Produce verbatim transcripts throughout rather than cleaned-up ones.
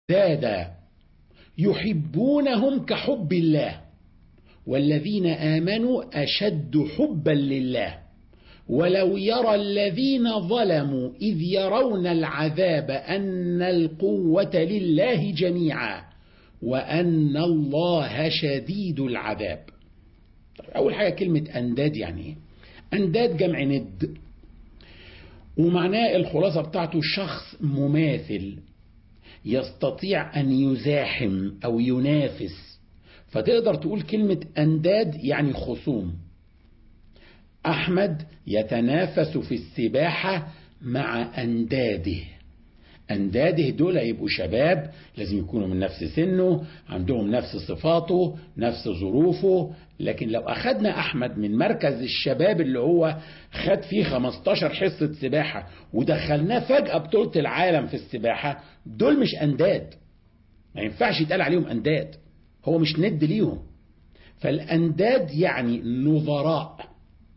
أندادا يحبونهم كحب الله والذين آمنوا أشد حبا لله ولو يرى الذين ظلموا إذ يرون العذاب أن القوة لله جميعا وأن الله شديد العذاب. أول حاجة كلمة أنداد يعني إيه؟ أنداد جمع ند، ومعناه الخلاصة بتاعته شخص مماثل يستطيع أن يزاحم أو ينافس، فتقدر تقول كلمة أنداد يعني خصوم. أحمد يتنافس في السباحة مع أنداده. أنداده دول يبقوا شباب لازم يكونوا من نفس سنه، عندهم نفس صفاته نفس ظروفه. لكن لو أخدنا أحمد من مركز الشباب اللي هو خد فيه خمستاشر حصة سباحة ودخلناه فجأة بطولة العالم في السباحة، دول مش أنداد، ما ينفعش يتقال عليهم أنداد، هو مش ند ليهم. فالأنداد يعني نظراء،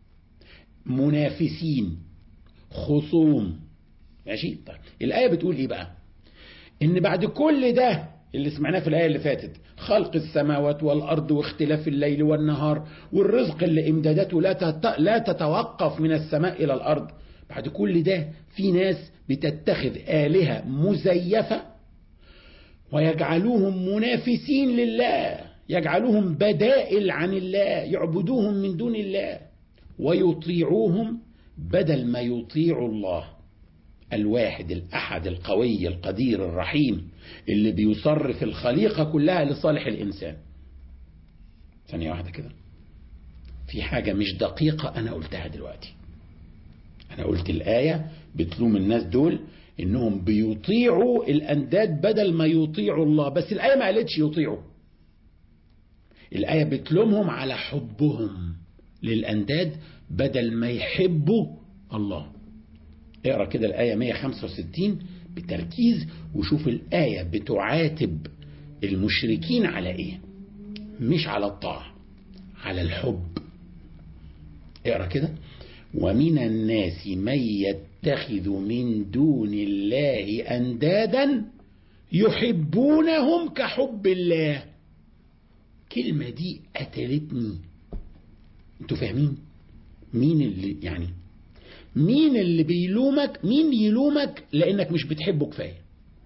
منافسين، خصوم. ماشي؟ طيب الآية بتقول إيه بقى؟ إن بعد كل ده اللي سمعناه في الآية اللي فاتت، خلق السماوات والأرض واختلاف الليل والنهار والرزق اللي إمداداته لا لا تتوقف من السماء إلى الأرض، بعد كل ده في ناس بتتخذ آلهة مزيفة ويجعلوهم منافسين لله، يجعلوهم بدائل عن الله، يعبدوهم من دون الله ويطيعوهم بدل ما يطيعوا الله الواحد الأحد القوي القدير الرحيم اللي بيصرف الخليقة كلها لصالح الإنسان. ثانية واحدة كده، في حاجة مش دقيقة أنا قلتها دلوقتي. أنا قلت الآية بتلوم الناس دول إنهم بيطيعوا الأنداد بدل ما يطيعوا الله، بس الآية ما قالتش يطيعوا، الآية بتلومهم على حبهم للأنداد بدل ما يحبوا الله. اقرأ كده الآية مية وخمسة وستين بتركيز وشوف الآية بتعاتب المشركين على إيه، مش على الطاعة، على الحب. اقرأ كده، ومن الناس من يتخذ من دون الله أندادا يحبونهم كحب الله. كلمة دي قتلتني. انتوا فاهمين مين اللي يعني مين اللي بيلومك؟ مين يلومك لانك مش بتحبه كفاية؟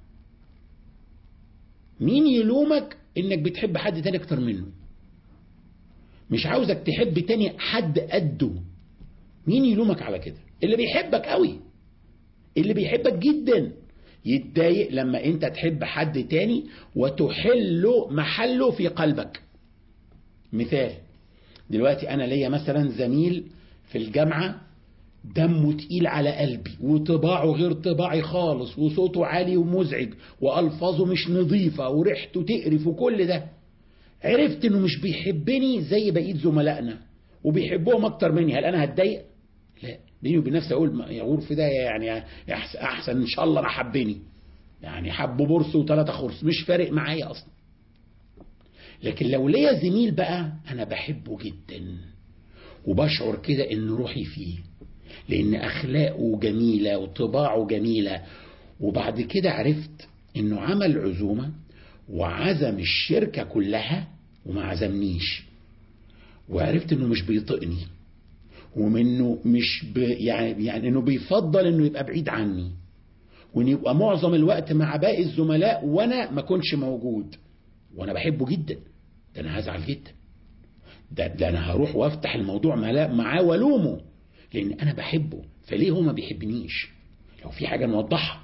مين يلومك انك بتحب حد تاني اكتر منه؟ مش عاوزك تحب تاني حد قده. مين يلومك على كده؟ اللي بيحبك قوي، اللي بيحبك جدا يتضايق لما انت تحب حد تاني وتحله محله في قلبك. مثال، دلوقتي انا ليا مثلا زميل في الجامعة دمه تقيل على قلبي وطباعه غير طباعي خالص وصوته عالي ومزعج والفاظه مش نظيفة وريحته تقرف وكل ده، عرفت انه مش بيحبني زي بقية زملائنا وبيحبهم اكتر مني، هل انا هتضايق؟ لا، بيني وبين نفسي اقول يا غرف ده يعني احسن ان شاء الله انا حبني، يعني حبه برص وثلاثة خرص، مش فارق معايا اصلا. لكن لو ليا زميل بقى انا بحبه جدا وبشعر كده ان روحي فيه لان اخلاقه جميلة وطباعه جميلة، وبعد كده عرفت انه عمل عزومة وعزم الشركة كلها وما عزمنيش، وعرفت انه مش بيطقني ومنه مش ب... يعني يعني انه بيفضل انه يبقى بعيد عني وان يبقى معظم الوقت مع باقي الزملاء وانا ما كنش موجود، وانا بحبه جدا، ده انا هزعل جدا، ده, ده انا هروح وافتح الموضوع معاه والومه لان انا بحبه، فليه هو ما بيحبنيش؟ لو في حاجة نوضحها.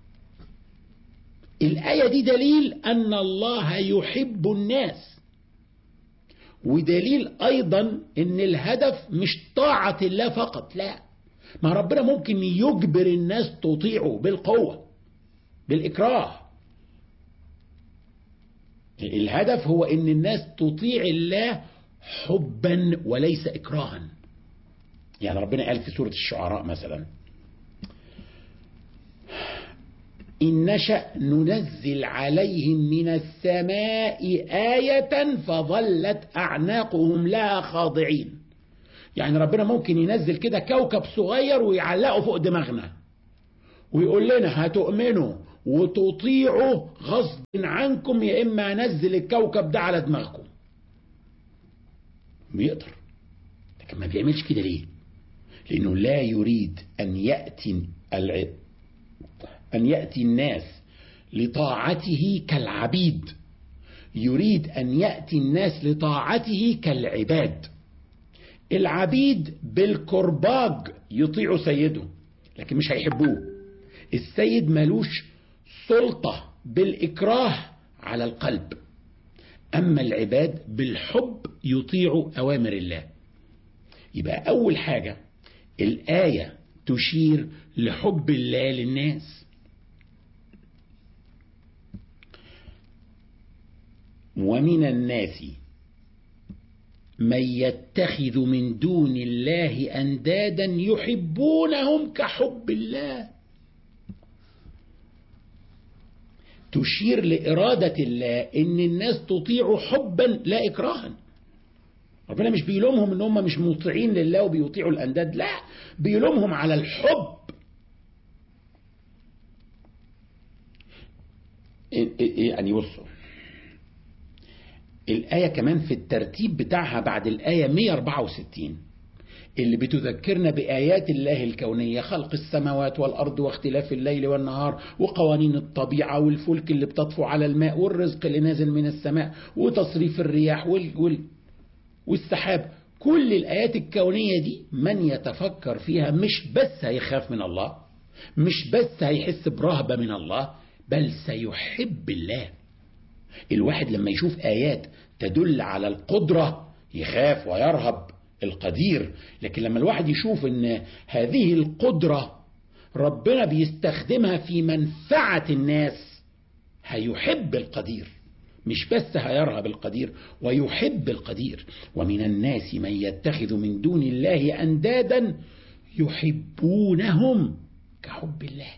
الآية دي دليل ان الله يحب الناس، ودليل ايضا ان الهدف مش طاعة الله فقط، لا، ما ربنا ممكن يجبر الناس تطيعه بالقوة بالإكراه. الهدف هو ان الناس تطيع الله حبا وليس إكراها. يعني ربنا قال في سورة الشعراء مثلا إن نشأ ننزل عليهم من السماء آية فظلت أعناقهم لها خاضعين. يعني ربنا ممكن ينزل كده كوكب صغير ويعلقه فوق دماغنا ويقول لنا هتؤمنوا وتطيعوا غصب عنكم، يا إما أنزل الكوكب ده على دماغكم. بيقدر، لكن ما بيعملش كده ليه؟ لأنه لا يريد أن يأتي الع... أن يأتي الناس لطاعته كالعبيد، يريد أن يأتي الناس لطاعته كالعباد. العبيد بالكرباج يطيعوا سيده لكن مش هيحبوه. السيد ملوش سلطة بالإكراه على القلب، أما العباد بالحب يطيعوا أوامر الله. يبقى أول حاجة الآية تشير لحب الله للناس. ومن الناس من يتخذ من دون الله أندادا يحبونهم كحب الله. تشير لإرادة الله إن الناس تطيع حبا لا إكراها. ربنا مش بيلومهم إن هم مش مطيعين لله وبيطيعوا الأنداد، لا، بيلومهم على الحب. يعني بصوا الآية كمان في الترتيب بتاعها بعد الآية مئة وأربعة وستين اللي بتذكرنا بآيات الله الكونية، خلق السماوات والأرض واختلاف الليل والنهار وقوانين الطبيعة والفلك اللي بتطفو على الماء والرزق اللي نازل من السماء وتصريف الرياح وال... وال... والسحاب. كل الآيات الكونية دي من يتفكر فيها مش بس هيخاف من الله، مش بس هيحس برهبة من الله، بل سيحب الله. الواحد لما يشوف آيات تدل على القدرة يخاف ويرهب القدير، لكن لما الواحد يشوف ان هذه القدرة ربنا بيستخدمها في منفعة الناس هيحب القدير، مش بس هيرهب القدير ويحب القدير. ومن الناس من يتخذ من دون الله أندادا يحبونهم كحب الله.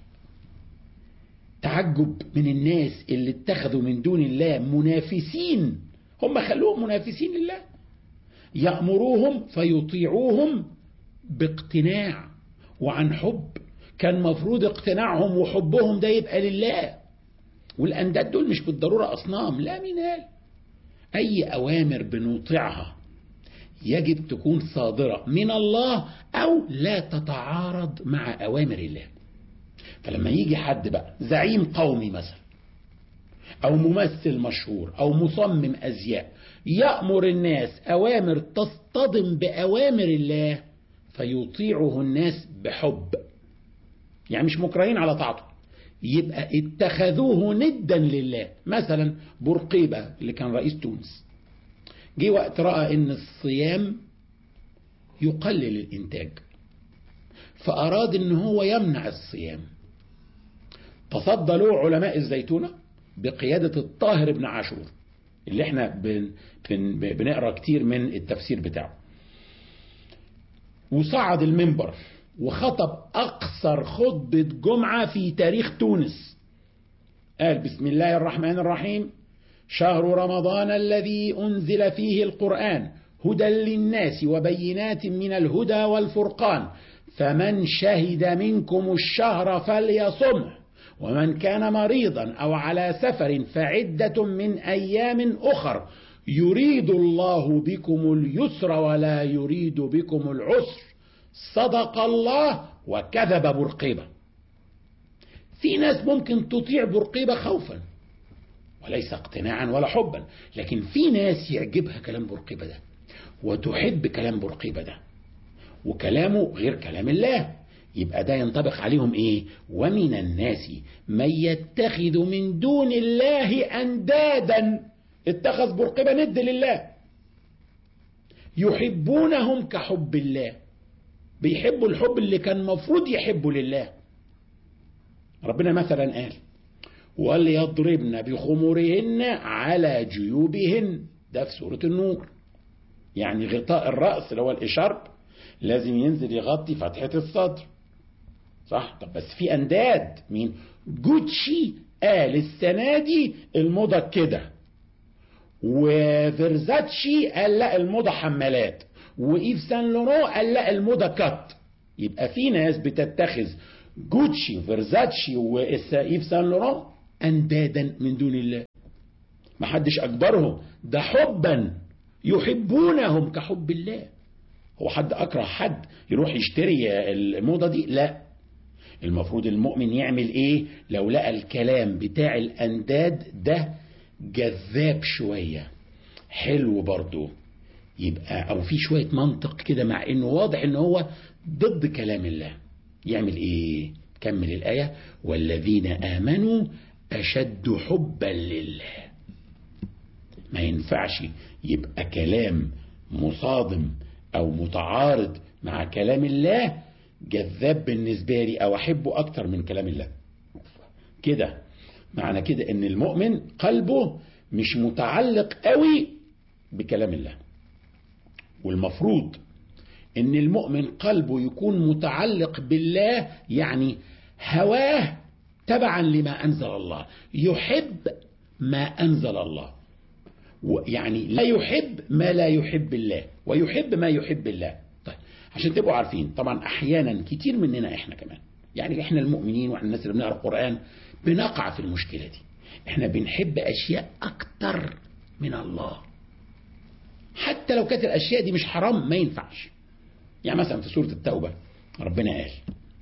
تعجب من الناس اللي اتخذوا من دون الله منافسين، هم خلوهم منافسين لله، يأمروهم فيطيعوهم باقتناع وعن حب. كان مفروض اقتناعهم وحبهم ده يبقى لله، والأنداد دول مش بالضرورة أصنام، لا، مين قال؟ أي أوامر بنطيعها يجب تكون صادرة من الله أو لا تتعارض مع أوامر الله. فلما يجي حد بقى زعيم قومي مثلا أو ممثل مشهور أو مصمم أزياء يأمر الناس أوامر تصطدم بأوامر الله فيطيعه الناس بحب، يعني مش مكرهين على طاعته، يبقى اتخذوه ندا لله. مثلا بورقيبة اللي كان رئيس تونس جه وقت رأى ان الصيام يقلل الانتاج فأراد ان هو يمنع الصيام. تصدى له علماء الزيتونة بقيادة الطاهر بن عاشور اللي احنا بن بن بنقرأ كتير من التفسير بتاعه، وصعد المنبر وخطب أقصر خطبة جمعة في تاريخ تونس. قال: بسم الله الرحمن الرحيم، شهر رمضان الذي أنزل فيه القرآن هدى للناس وبينات من الهدى والفرقان، فمن شهد منكم الشهر فليصمه، ومن كان مريضا أو على سفر فعدة من أيام أخر، يريد الله بكم اليسر ولا يريد بكم العسر، صدق الله وكذب بورقيبة. في ناس ممكن تطيع بورقيبة خوفا وليس اقتناعا ولا حبا، لكن في ناس يعجبها كلام بورقيبة ده وتحب كلام بورقيبة ده وكلامه غير كلام الله، يبقى ده ينطبق عليهم ايه؟ ومن الناس من يتخذ من دون الله أندادا. اتخذ بورقيبة ند لله، يحبونهم كحب الله، بيحبوا الحب اللي كان مفروض يحبوا لله. ربنا مثلا قال: وليضربن بخمرهن على جيوبهن، ده في سورة النور. يعني غطاء الرأس اللي هو الإشارب لازم ينزل يغطي فتحة الصدر، صح؟ طب بس في أنداد، مين؟ جوتشي قال السنة دي الموضة كده، وفيرزاتشي قال لا الموضة حمالات، وإيف سان لورو قال لا الموضة كات. يبقى في ناس بتتخذ جوتشي وفيرزاتشي وإيف سان لوران أندادا من دون الله. ما حدش أجبرهم، ده حبا يحبونهم كحب الله. هو حد أكره حد يروح يشتري الموضة دي؟ لا. المفروض المؤمن يعمل إيه لو لقى الكلام بتاع الأنداد ده جذاب شوية حلو برضو، يبقى أو في شوية منطق كده، مع إنه واضح إنه هو ضد كلام الله، يعمل إيه؟ كمل الآية: والذين آمنوا أشد حبا لله. ما ينفعش يبقى كلام مصادم أو متعارض مع كلام الله جذاب بالنسبة لي أو أحبه أكتر من كلام الله. كده معنى كده إن المؤمن قلبه مش متعلق قوي بكلام الله، والمفروض إن المؤمن قلبه يكون متعلق بالله، يعني هواه تبعا لما أنزل الله، يحب ما أنزل الله، يعني لا يحب ما لا يحب الله ويحب ما يحب الله. طيب عشان تبقوا عارفين، طبعا أحيانا كتير مننا إحنا كمان، يعني إحنا المؤمنين وإحنا الناس اللي بنقرأ القرآن بنقع في المشكلة دي، إحنا بنحب أشياء أكتر من الله حتى لو كانت الأشياء دي مش حرام ما ينفعش. يعني مثلا في سورة التوبة ربنا قال: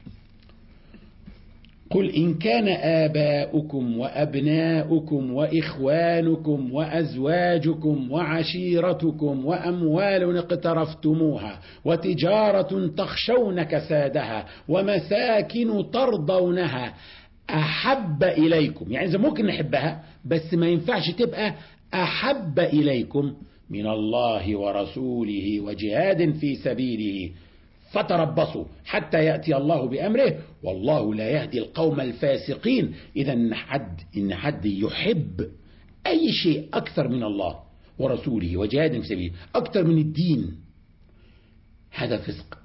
قل إن كان آباؤكم وأبناؤكم وإخوانكم وأزواجكم وعشيرتكم وأموال اقترفتموها وتجارة تخشون كسادها ومساكن ترضونها أحب إليكم، يعني إذا ممكن نحبها بس ما ينفعش تبقى أحب إليكم من الله ورسوله وجهاد في سبيله فتربصوا حتى يأتي الله بأمره والله لا يهدي القوم الفاسقين. إذا إن حد, إن حد يحب أي شيء أكثر من الله ورسوله وجهاد في سبيله، أكثر من الدين، هذا فسق.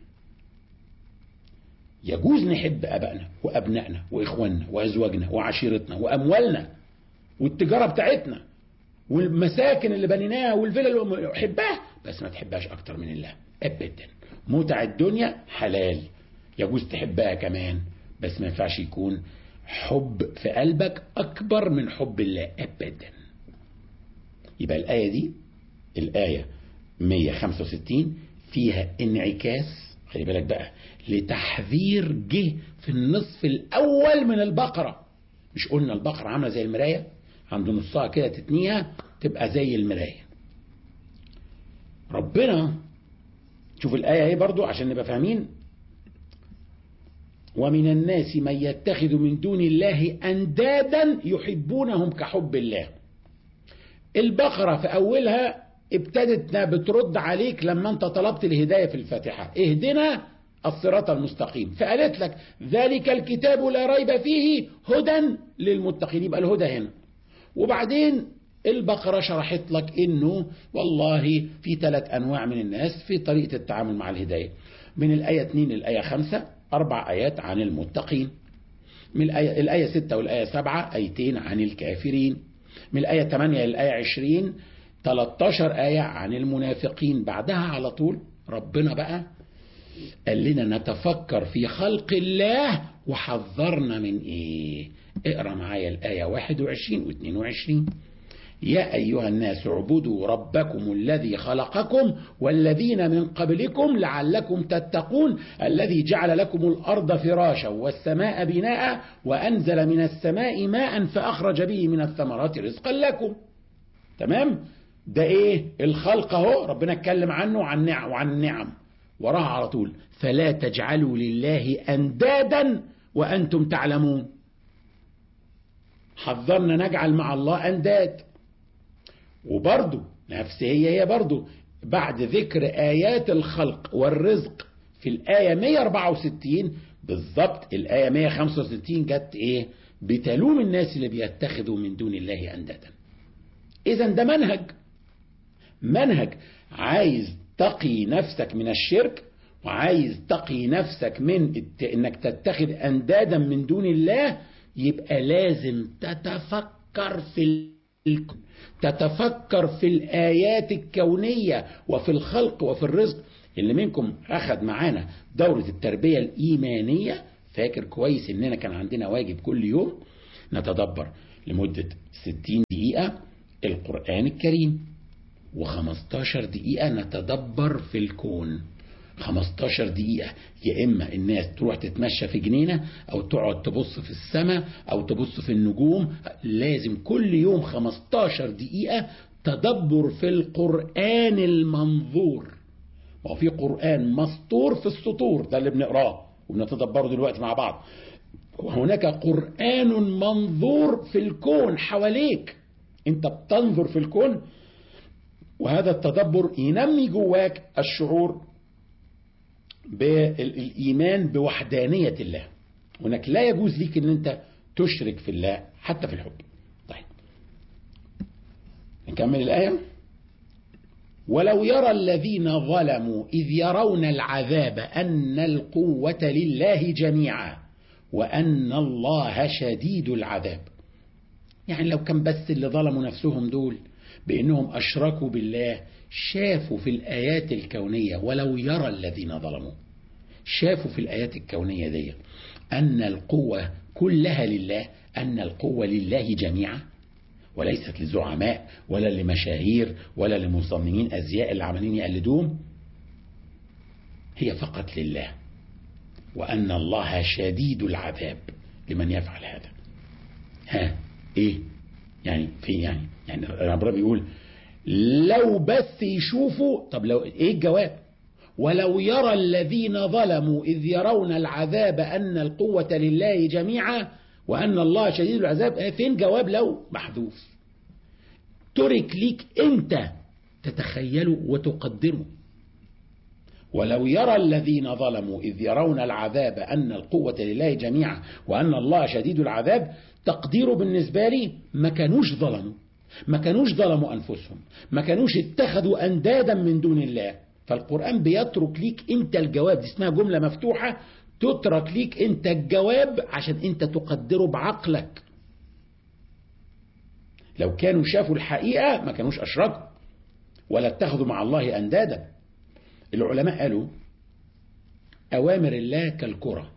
يجوز نحب أبائنا وأبنائنا وإخواننا وأزواجنا وعشيرتنا وأموالنا والتجارة بتاعتنا والمساكن اللي بنيناها والفيلا اللي نحبها، بس ما تحبهاش أكتر من الله أبدا. متع الدنيا حلال، يجوز تحبها كمان، بس ما ينفعش يكون حب في قلبك أكبر من حب الله أبدا. يبقى الآية دي الآية مية وخمسة وستين فيها انعكاس، خلي بالك بقى، لتحذير جه في النصف الأول من البقرة. مش قلنا البقرة عاملة زي المراية، عند نصها كده تتنيها تبقى زي المراية. ربنا شوف الآية اهي برضو عشان نبقى فاهمين: ومن الناس من يتخذ من دون الله أندادا يحبونهم كحب الله. البقرة في أولها ابتدت بترد عليك لما انت طلبت الهداية في الفاتحة: اهدنا الصراط المستقيم، فقالت لك ذلك الكتاب لا ريب فيه هدى للمتقين. يبقى الهدى هنا. وبعدين البقرة شرحت لك انه والله في ثلاث انواع من الناس في طريقة التعامل مع الهداية، من الآية اثنين للآية خمسة اربع ايات عن المتقين، من الآية, الآية ستة والآية سبعة ايتين عن الكافرين، من الآية ثمانية للآية عشرين ثلاثة عشر آية عن المنافقين. بعدها على طول ربنا بقى قال لنا نتفكر في خلق الله وحذرنا من ايه. اقرأ معايا الآية واحد وعشرين واثنين وعشرين: يا أيها الناس اعبدوا ربكم الذي خلقكم والذين من قبلكم لعلكم تتقون الذي جعل لكم الأرض فراشا والسماء بناء وأنزل من السماء ماء فأخرج به من الثمرات رزقا لكم. تمام؟ ده ايه الخلق اهو، ربنا اتكلم عنه وعن نعم وعن النعم. وراها على طول: فلا تجعلوا لله أندادا وأنتم تعلمون. حذرنا نجعل مع الله أنداد. وبرضو نفس هي هي برضو بعد ذكر آيات الخلق والرزق في الآية مية واربعة وستين بالضبط الآية مية وخمسة وستين جت ايه؟ بتلوم الناس اللي بيتخذوا من دون الله أندادا. إذن ده منهج منهج عايز تقي نفسك من الشرك، وعايز تقي نفسك من انك تتخذ أندادا من دون الله، يبقى لازم تتفكر في الكون، تتفكر في الآيات الكونية وفي الخلق وفي الرزق. اللي منكم أخذ معانا دورة التربية الإيمانية فاكر كويس إننا كان عندنا واجب كل يوم نتدبر لمدة ستين دقيقة القرآن الكريم، وخمستاشر دقيقة نتدبر في الكون. خمستاشر دقيقة يا إما الناس تروح تتمشى في جنينة أو تقعد تبص في السماء أو تبص في النجوم. لازم كل يوم خمستاشر دقيقة تدبر في القرآن المنظور. ما هو في قرآن مسطور في السطور، ده اللي بنقراه وبنتدبره دلوقتي مع بعض، وهناك قرآن منظور في الكون حواليك، انت بتنظر في الكون، وهذا التدبر ينمي جواك الشعور بالإيمان بوحدانية الله، وانك لا يجوز ليك ان انت تشرك في الله حتى في الحب. طيب نكمل الآية. ولو يرى الذين ظلموا إذ يرون العذاب أن القوة لله جميعا وأن الله شديد العذاب. يعني لو كان بس اللي ظلموا نفسهم دول بأنهم أشركوا بالله شافوا في الآيات الكونية، ولو يرى الذين ظلموا شافوا في الآيات الكونية دي أن القوة كلها لله، أن القوة لله جميعا، وليست للزعماء ولا لمشاهير ولا لمصممين أزياء اللي عمالين يقلدوهم، هي فقط لله، وأن الله شديد العذاب لمن يفعل هذا. ها إيه يعني؟ في يعني يعني ربنا بيقول لو بس يشوفوا. طب لو إيه الجواب؟ ولو يرى الذين ظلموا إذ يرون العذاب أن القوة لله جميعا وأن الله شديد العذاب. فين جواب لو؟ محذوف، ترك ليك أنت تتخيله وتقدره. ولو يرى الذين ظلموا إذ يرون العذاب أن القوة لله جميعا وأن الله شديد العذاب، تقديره بالنسبة لي ما كانوش ظلموا، ما كانوش ظلموا أنفسهم، ما كانوش اتخذوا أندادا من دون الله. فالقرآن بيترك ليك أنت الجواب، دي اسمها جملة مفتوحة، تترك ليك أنت الجواب عشان أنت تقدره بعقلك. لو كانوا شافوا الحقيقة ما كانوش أشركوا ولا اتخذوا مع الله أندادا. العلماء قالوا أوامر الله كالكرة،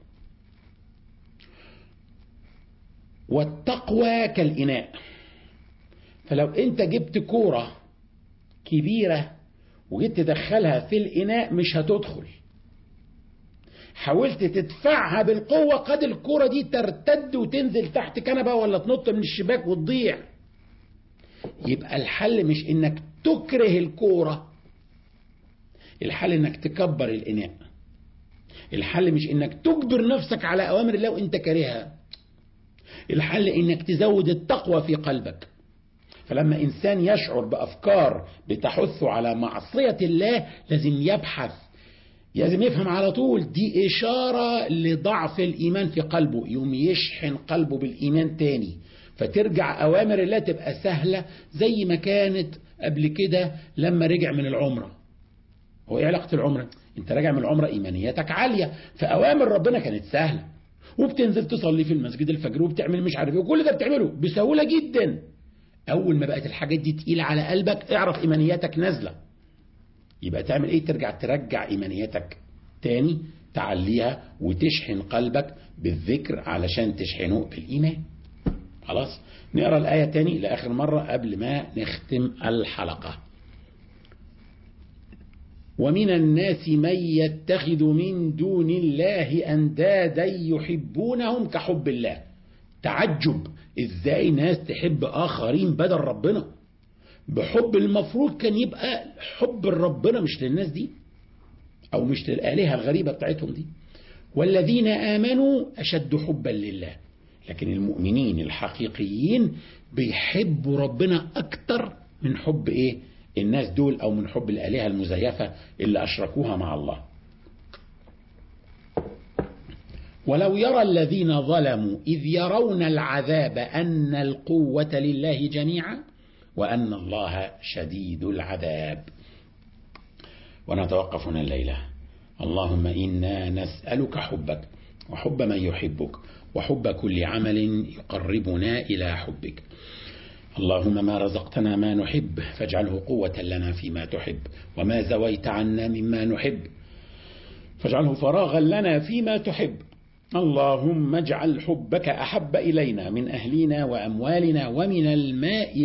والتقوى كالإناء. فلو أنت جبت كرة كبيرة وجيت تدخلها في الإناء مش هتدخل، حاولت تدفعها بالقوة قد الكرة دي ترتد وتنزل تحت كنبة ولا تنط من الشباك وتضيع. يبقى الحل مش انك تكره الكورة، الحل انك تكبر الإناء. الحل مش انك تجبر نفسك على أوامر الله وانت كارهها، الحل انك تزود التقوى في قلبك. فلما إنسان يشعر بأفكار بتحثه على معصية الله لازم يبحث، لازم يفهم على طول دي إشارة لضعف الإيمان في قلبه، يوم يشحن قلبه بالإيمان تاني، فترجع أوامر الله تبقى سهلة زي ما كانت قبل كده لما رجع من العمرة. هو إيه علاقة العمرة؟ أنت راجع من العمرة إيمانياتك عالية، فأوامر ربنا كانت سهلة، وبتنزل تصلي في المسجد الفجر وبتعمل مش عارف ايه، وكل ده بتعمله بسهولة جدا. أول ما بقت الحاجات دي تقيلة على قلبك اعرف إيمانياتك نازلة، يبقى تعمل إيه؟ ترجع ترجع إيمانياتك تاني، تعليها وتشحن قلبك بالذكر علشان تشحنه بالإيمان. خلاص نقرأ الآية تاني لآخر مرة قبل ما نختم الحلقة. ومن الناس من يتخذ من دون الله أندادا يحبونهم كحب الله. تعجب إزاي ناس تحب آخرين بدل ربنا بحب المفروض كان يبقى حب ربنا مش للناس دي أو مش للآلهة الغريبة بتاعتهم دي. والذين آمنوا أشد حبا لله، لكن المؤمنين الحقيقيين بيحبوا ربنا أكتر من حب إيه الناس دول أو من حب الآلهة المزيفة اللي أشركوها مع الله. ولو يرى الذين ظلموا إذ يرون العذاب أن القوة لله جميعا وأن الله شديد العذاب. ونتوقف هنا الليلة. اللهم إنا نسألك حبك وحب من يحبك وحب كل عمل يقربنا إلى حبك. اللهم ما رزقتنا ما نحب فاجعله قوة لنا فيما تحب، وما زويت عنا مما نحب فاجعله فراغا لنا فيما تحب، اللهم اجعل حبك أحب إلينا من أهلنا وأموالنا ومن الماء